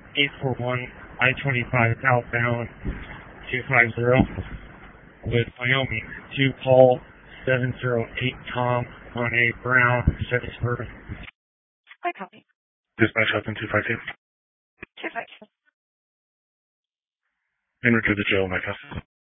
841 I-25 southbound 250 with Wyoming 2 Paul 708 Tom on a brown Chevy Suburban. Hi, copy. Dispatch Hudson 252. 252. En route to the jail, my custody.